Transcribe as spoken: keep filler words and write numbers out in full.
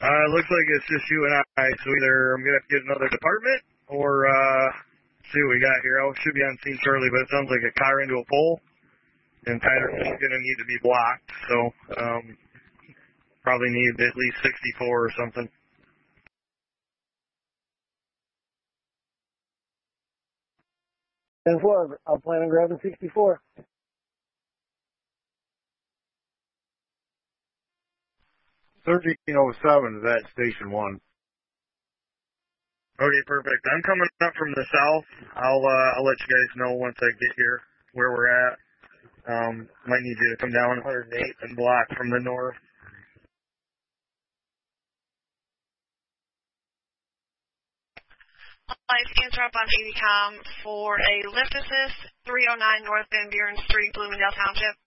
Uh, it looks like it's just you and I, so either I'm going to have to get another department or uh, see what we got here. I should be on scene shortly, but it sounds like a car into a pole, and Patterson's going to need to be blocked, so um, probably need at least sixty-four or something. ten four, I'll plan on grabbing sixty-four. thirteen oh seven is at Station one. Okay, perfect. I'm coming up from the south. I'll uh, I'll let you guys know once I get here where we're at. Um, might need you to come down one hundred eight and block from the north. Lights answer up on eighty com for a lift assist, three oh nine North Van Buren Street, Bloomingdale Township.